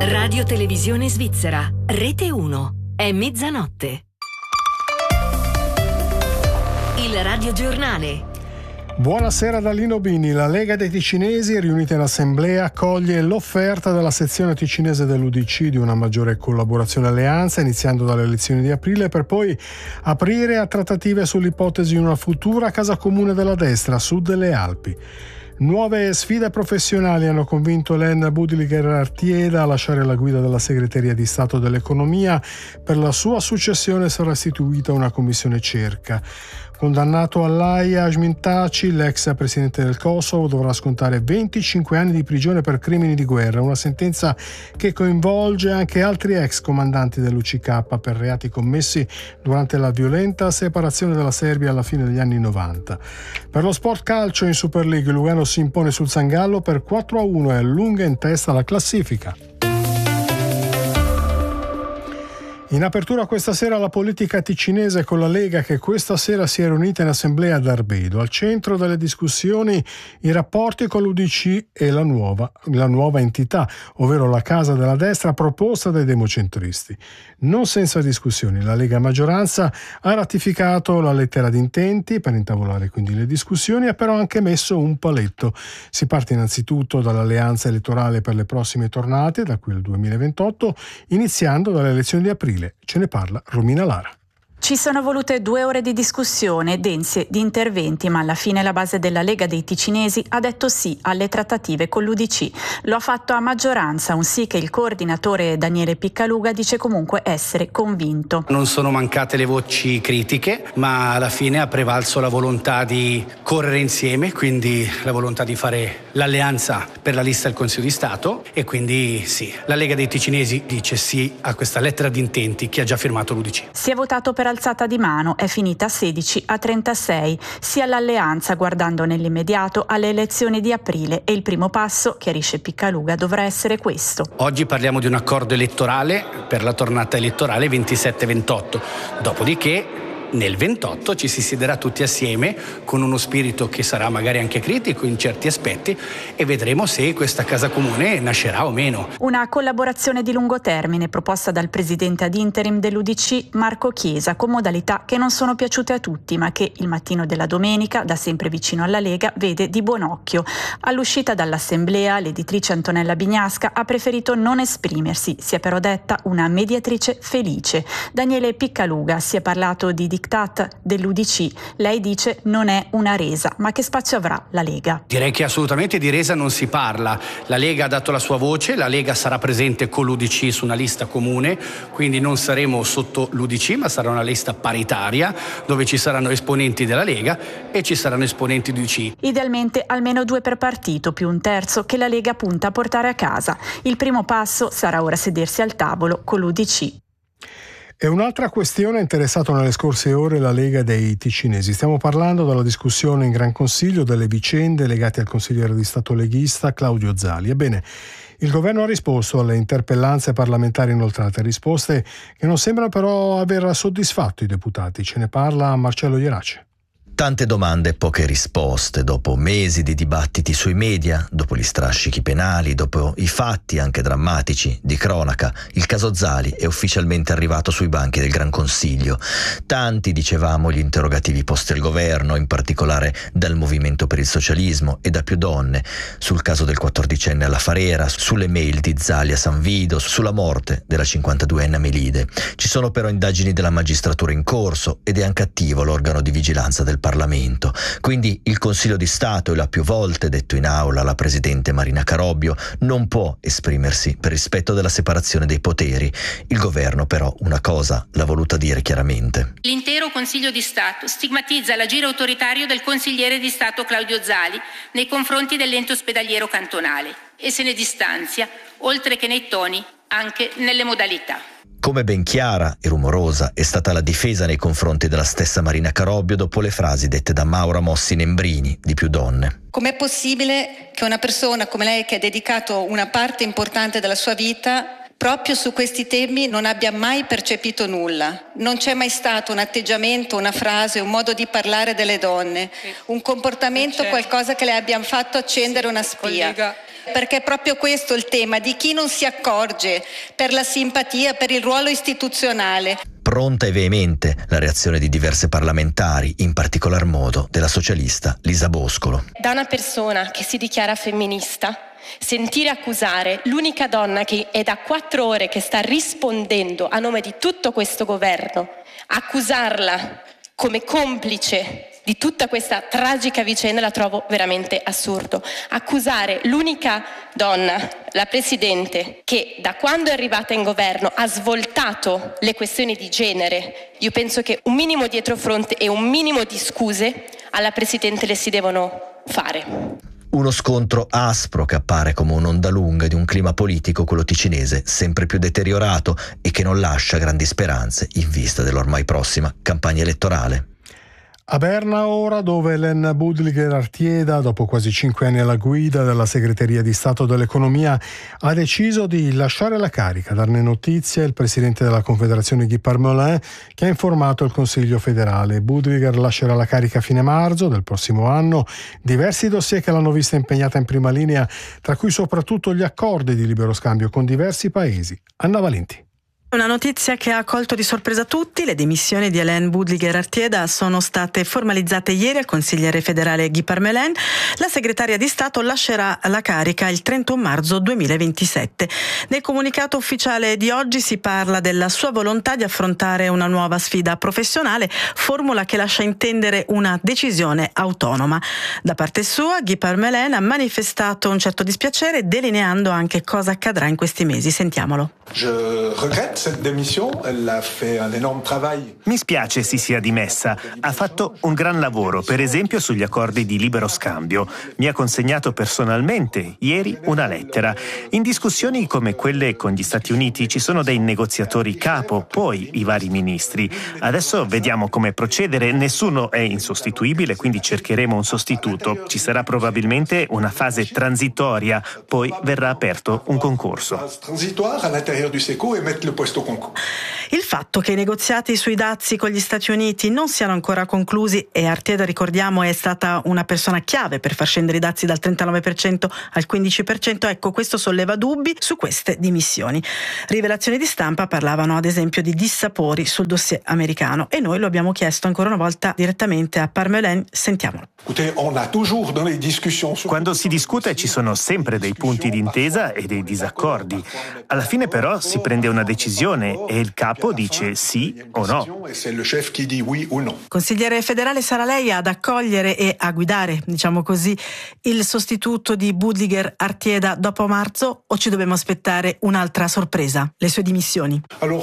Radio Televisione Svizzera, Rete 1, è mezzanotte. Il radiogiornale. Buonasera da Lino Bini. La Lega dei Ticinesi, riunita in assemblea, accoglie l'offerta della sezione ticinese dell'UDC di una maggiore collaborazione e alleanza, iniziando dalle elezioni di aprile, per poi aprire a trattative sull'ipotesi di una futura casa comune della destra a sud delle Alpi. Nuove sfide professionali hanno convinto Hélène Boudiliger-Artieda a lasciare la guida della Segreteria di Stato dell'Economia. Per la sua successione sarà istituita una commissione cerca. Condannato all'Aia, Hashim Thaçi, l'ex presidente del Kosovo, dovrà scontare 25 anni di prigione per crimini di guerra, una sentenza che coinvolge anche altri ex comandanti dell'UCK per reati commessi durante la violenta separazione della Serbia alla fine degli anni 90. Per lo sport calcio in Super League, Lugano si impone sul Sangallo per 4-1 e allunga in testa la classifica. In apertura questa sera la politica ticinese con la Lega, che questa sera si è riunita in assemblea ad Arbedo. Al centro delle discussioni i rapporti con l'UDC e la nuova entità, ovvero la Casa della Destra proposta dai democentristi. Non senza discussioni, la Lega maggioranza ha ratificato la lettera di intenti per intavolare quindi le discussioni, ha però anche messo un paletto. Si parte innanzitutto dall'alleanza elettorale per le prossime tornate, da qui al 2028, iniziando dalle elezioni di aprile. Ce ne parla Romina Lara. Ci sono volute 2 ore di discussione, dense di interventi, ma alla fine la base della Lega dei Ticinesi ha detto sì alle trattative con l'UDC. Lo ha fatto a maggioranza, un sì che il coordinatore Daniele Piccaluga dice comunque essere convinto. Non sono mancate le voci critiche, ma alla fine ha prevalso la volontà di correre insieme, quindi la volontà di fare l'alleanza per la lista del Consiglio di Stato, e quindi sì, la Lega dei Ticinesi dice sì a questa lettera di intenti che ha già firmato l'UDC. Si è votato per alzata di mano, è finita 16-36, sia l'alleanza guardando nell'immediato alle elezioni di aprile, e il primo passo, chiarisce Piccaluga, dovrà essere questo. Oggi parliamo di un accordo elettorale per la tornata elettorale 27-28, dopodiché nel 28 ci si siederà tutti assieme con uno spirito che sarà magari anche critico in certi aspetti e vedremo se questa casa comune nascerà o meno. Una collaborazione di lungo termine proposta dal presidente ad interim dell'UDC Marco Chiesa, con modalità che non sono piaciute a tutti, ma che il mattino della domenica, da sempre vicino alla Lega, vede di buon occhio. All'uscita dall'assemblea l'editrice Antonella Bignasca ha preferito non esprimersi, si è però detta una mediatrice felice. Daniele Piccaluga si è parlato di diktat dell'UDC, lei dice non è una resa, ma che spazio avrà la Lega? Direi che assolutamente di resa non si parla, la Lega ha dato la sua voce, la Lega sarà presente con l'UDC su una lista comune, quindi non saremo sotto l'UDC ma sarà una lista paritaria dove ci saranno esponenti della Lega e ci saranno esponenti di UDC. Idealmente almeno 2 per partito più un terzo che la Lega punta a portare a casa. Il primo passo sarà ora sedersi al tavolo con l'UDC. E un'altra questione ha interessato nelle scorse ore la Lega dei Ticinesi. Stiamo parlando della discussione in Gran Consiglio delle vicende legate al consigliere di Stato leghista Claudio Zali. Ebbene, il governo ha risposto alle interpellanze parlamentari inoltrate, risposte che non sembrano però aver soddisfatto i deputati. Ce ne parla Marcello Ierace. Tante domande e poche risposte, dopo mesi di dibattiti sui media, dopo gli strascichi penali, dopo i fatti anche drammatici di cronaca, il caso Zali è ufficialmente arrivato sui banchi del Gran Consiglio. Tanti, dicevamo, gli interrogativi posti al governo, in particolare dal Movimento per il Socialismo e da più donne, sul caso del 14enne alla Farera, sulle mail di Zali a San Vido, sulla morte della 52enne Melide. Ci sono però indagini della magistratura in corso ed è anche attivo l'organo di vigilanza del Parlamento. Quindi il Consiglio di Stato, e l'ha più volte detto in aula la Presidente Marina Carobio, non può esprimersi per rispetto della separazione dei poteri. Il governo però una cosa l'ha voluta dire chiaramente. L'intero Consiglio di Stato stigmatizza l'agire autoritario del consigliere di Stato Claudio Zali nei confronti dell'ente ospedaliero cantonale e se ne distanzia, oltre che nei toni, anche nelle modalità. Come ben chiara e rumorosa è stata la difesa nei confronti della stessa Marina Carobio dopo le frasi dette da Maura Mossi Nembrini di Più Donne. Com'è possibile che una persona come lei, che ha dedicato una parte importante della sua vita proprio su questi temi, non abbia mai percepito nulla? Non c'è mai stato un atteggiamento, una frase, un modo di parlare delle donne, un comportamento, qualcosa che le abbia fatto accendere una spia. Perché è proprio questo il tema, di chi non si accorge per la simpatia, per il ruolo istituzionale. Pronta e veemente la reazione di diverse parlamentari, in particolar modo della socialista Lisa Boscolo. Da una persona che si dichiara femminista, sentire accusare l'unica donna che è da 4 ore che sta rispondendo a nome di tutto questo governo, accusarla come complice di tutta questa tragica vicenda la trovo veramente assurdo. Accusare l'unica donna, la Presidente, che da quando è arrivata in governo ha svoltato le questioni di genere, io penso che un minimo dietrofront e un minimo di scuse alla Presidente le si devono fare. Uno scontro aspro che appare come un'onda lunga di un clima politico, quello ticinese, sempre più deteriorato e che non lascia grandi speranze in vista dell'ormai prossima campagna elettorale. A Berna ora, dove Hélène Buddliger Artieda, dopo quasi 5 anni alla guida della Segreteria di Stato dell'Economia, ha deciso di lasciare la carica. Darne notizia il presidente della Confederazione Guy Parmelin, che ha informato il Consiglio federale. Buddliger lascerà la carica a fine marzo del prossimo anno. Diversi dossier che l'hanno vista impegnata in prima linea, tra cui soprattutto gli accordi di libero scambio con diversi paesi. Anna Valenti. Una notizia che ha colto di sorpresa tutti: le dimissioni di Hélène Buddliger Artieda sono state formalizzate ieri al consigliere federale Guy Parmelin. La segretaria di Stato lascerà la carica il 31 marzo 2027. Nel comunicato ufficiale di oggi si parla della sua volontà di affrontare una nuova sfida professionale, formula che lascia intendere una decisione autonoma. Da parte sua, Guy Parmelin ha manifestato un certo dispiacere, delineando anche cosa accadrà in questi mesi. Sentiamolo. Mi spiace si sia dimessa. Ha fatto un gran lavoro, per esempio sugli accordi di libero scambio. Mi ha consegnato personalmente ieri una lettera. In discussioni come quelle con gli Stati Uniti ci sono dei negoziatori capo, poi i vari ministri. Adesso vediamo come procedere. Nessuno è insostituibile, quindi cercheremo un sostituto. Ci sarà probabilmente una fase transitoria, poi verrà aperto un concorso. Il fatto che i negoziati sui dazi con gli Stati Uniti non siano ancora conclusi, e Artieda, ricordiamo, è stata una persona chiave per far scendere i dazi dal 39% al 15%, ecco, questo solleva dubbi su queste dimissioni. Rivelazioni di stampa parlavano ad esempio di dissapori sul dossier americano, e noi lo abbiamo chiesto ancora una volta direttamente a Parmelin. Sentiamolo. Quando si discute ci sono sempre dei punti di intesa e dei disaccordi. Alla fine però si prende una decisione e il capo dice sì o no. Consigliere federale, sarà lei ad accogliere e a guidare, diciamo così, il sostituto di Buddliger Artieda dopo marzo, o ci dobbiamo aspettare un'altra sorpresa, le sue dimissioni?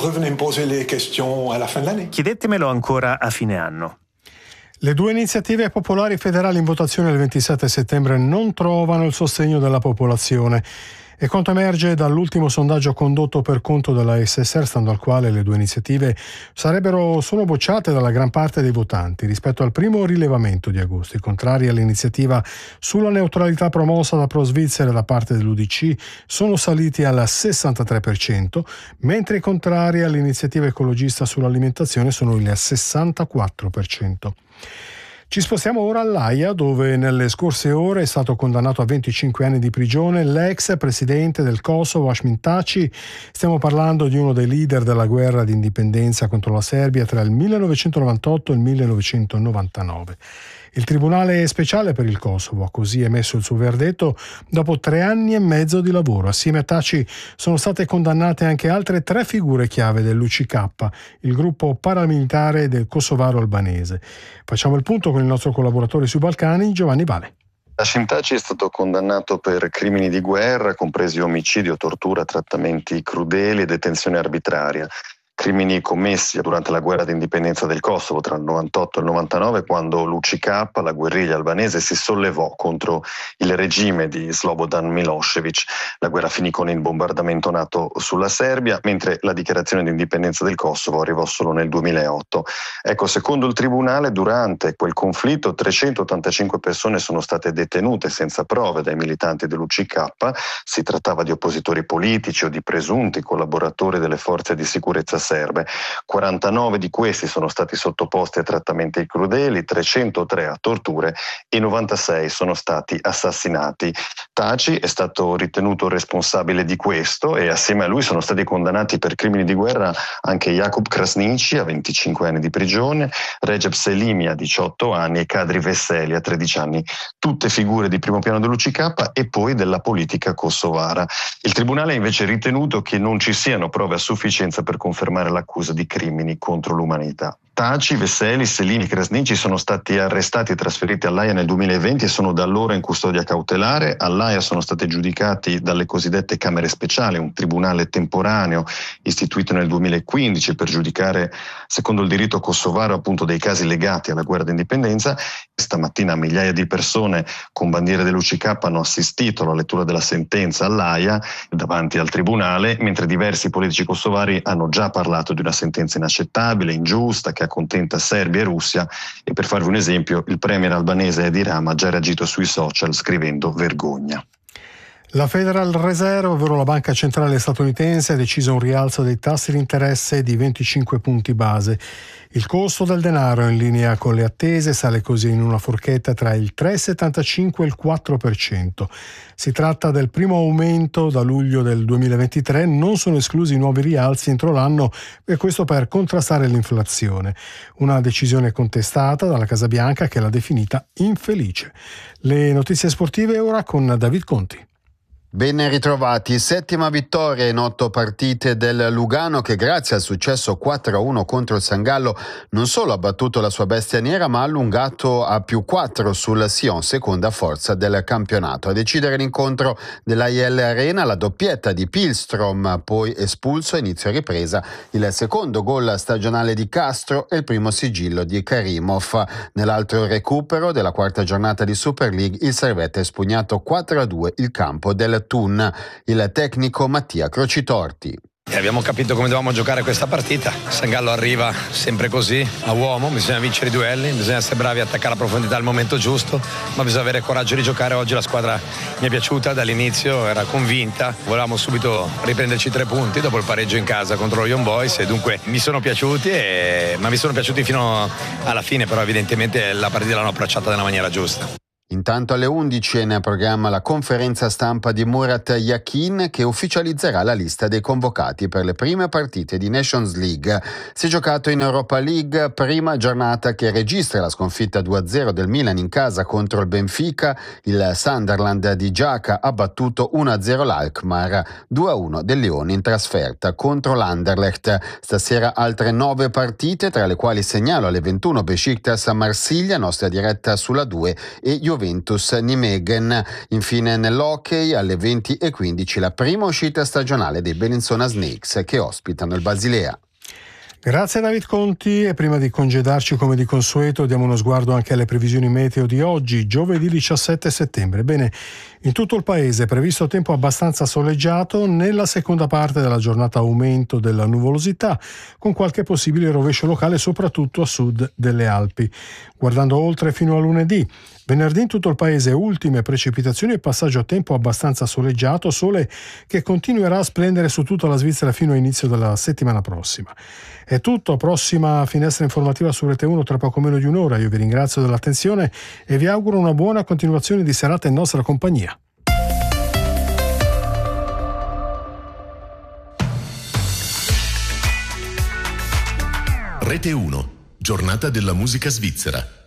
Chiedetemelo ancora a fine anno. Le due iniziative popolari federali in votazione il 27 settembre non trovano il sostegno della popolazione. E quanto emerge dall'ultimo sondaggio condotto per conto della SSR, stando al quale le due iniziative sono bocciate dalla gran parte dei votanti. Rispetto al primo rilevamento di agosto, i contrari all'iniziativa sulla neutralità promossa da Pro Svizzera da parte dell'UDC sono saliti al 63%, mentre i contrari all'iniziativa ecologista sull'alimentazione sono il 64%. Ci spostiamo ora all'Aia, dove nelle scorse ore è stato condannato a 25 anni di prigione l'ex presidente del Kosovo, Hashim Thaçi. Stiamo parlando di uno dei leader della guerra di indipendenza contro la Serbia tra il 1998 e il 1999. Il Tribunale speciale per il Kosovo ha così emesso il suo verdetto dopo 3 anni e mezzo di lavoro. Assieme a Thaçi sono state condannate anche altre 3 figure chiave dell'UCK, il gruppo paramilitare del kosovaro albanese. Facciamo il punto con il nostro collaboratore sui Balcani, Giovanni Vale. Hashim Thaçi è stato condannato per crimini di guerra, compresi omicidio, tortura, trattamenti crudeli e detenzione arbitraria. Crimini commessi durante la guerra di indipendenza del Kosovo tra il 98 e il 99, quando l'UCK, la guerriglia albanese, si sollevò contro il regime di Slobodan Milošević. La guerra finì con il bombardamento NATO sulla Serbia, mentre la dichiarazione di indipendenza del Kosovo arrivò solo nel 2008. Ecco, secondo il tribunale, durante quel conflitto 385 persone sono state detenute senza prove dai militanti dell'UCK. Si trattava di oppositori politici o di presunti collaboratori delle forze di sicurezza serbe. 49 di questi sono stati sottoposti a trattamenti crudeli, 303 a torture e 96 sono stati assassinati. Taci è stato ritenuto responsabile di questo e assieme a lui sono stati condannati per crimini di guerra anche Jakub Krasniqi a 25 anni di prigione, Recep Selimi a 18 anni e Kadri Veseli a 13 anni, tutte figure di primo piano dell'UCK e poi della politica kosovara. Il tribunale ha invece ritenuto che non ci siano prove a sufficienza per confermare l'accusa di crimini contro l'umanità. Taci, Veseli, Selimi e Krasniqi sono stati arrestati e trasferiti all'Aia nel 2020 e sono da allora in custodia cautelare. All'Aia sono stati giudicati dalle cosiddette camere speciali, un tribunale temporaneo istituito nel 2015 per giudicare, secondo il diritto kosovaro, appunto dei casi legati alla guerra d'indipendenza. Stamattina migliaia di persone con bandiere dell'UCK hanno assistito alla lettura della sentenza all'Aia davanti al tribunale, mentre diversi politici kosovari hanno già parlato di una sentenza inaccettabile, ingiusta, che accontenta Serbia e Russia, e per farvi un esempio il premier albanese Edi Rama ha già reagito sui social scrivendo vergogna. La Federal Reserve, ovvero la banca centrale statunitense, ha deciso un rialzo dei tassi di interesse di 25 punti base. Il costo del denaro, in linea con le attese, sale così in una forchetta tra il 3,75 e il 4%. Si tratta del primo aumento da luglio del 2023, non sono esclusi nuovi rialzi entro l'anno, e questo per contrastare l'inflazione. Una decisione contestata dalla Casa Bianca, che l'ha definita infelice. Le notizie sportive ora con David Conti. Ben ritrovati, settima vittoria in 8 partite del Lugano, che grazie al successo 4-1 contro il San Gallo non solo ha battuto la sua bestia nera, ma ha allungato a +4 sul Sion, seconda forza del campionato. A decidere l'incontro dell'AIL Arena la doppietta di Pilstrom, poi espulso a inizio ripresa, il secondo gol stagionale di Castro e il primo sigillo di Karimov. Nell'altro recupero della quarta giornata di Super League il Servette ha espugnato 4-2 il campo del Thun, il tecnico Mattia Crocitorti. Abbiamo capito come dovevamo giocare questa partita. San Gallo arriva sempre così, a uomo, bisogna vincere i duelli, bisogna essere bravi a attaccare la profondità al momento giusto, ma bisogna avere coraggio di giocare. Oggi la squadra mi è piaciuta dall'inizio, era convinta, volevamo subito riprenderci 3 punti dopo il pareggio in casa contro lo Young Boys e dunque mi sono piaciuti, ma mi sono piaciuti fino alla fine, però evidentemente la partita l'hanno approcciata nella maniera giusta. Intanto alle 11 è in programma la conferenza stampa di Murat Yakin, che ufficializzerà la lista dei convocati per le prime partite di Nations League. Si è giocato in Europa League, prima giornata che registra la sconfitta 2-0 del Milan in casa contro il Benfica. Il Sunderland di Giaca ha battuto 1-0 l'Alkmaar, 2-1 del Lione in trasferta contro l'Anderlecht. Stasera altre 9 partite, tra le quali segnalo alle 21 Besiktas a Marsiglia, nostra diretta sulla 2, e Juventus Nijmegen. Infine nell'hockey alle 20:15 la prima uscita stagionale dei Bellinzona Snakes, che ospitano il Basilea. Grazie David Conti, e prima di congedarci come di consueto diamo uno sguardo anche alle previsioni meteo di oggi, giovedì 17 settembre. Bene, in tutto il paese è previsto tempo abbastanza soleggiato, nella seconda parte della giornata aumento della nuvolosità, con qualche possibile rovescio locale soprattutto a sud delle Alpi. Guardando oltre fino a lunedì, venerdì in tutto il paese ultime precipitazioni e passaggio a tempo abbastanza soleggiato, sole che continuerà a splendere su tutta la Svizzera fino a inizio della settimana prossima. È tutto, prossima finestra informativa su Rete 1 tra poco meno di un'ora. Io vi ringrazio dell'attenzione e vi auguro una buona continuazione di serata in nostra compagnia. Rete 1, giornata della musica svizzera.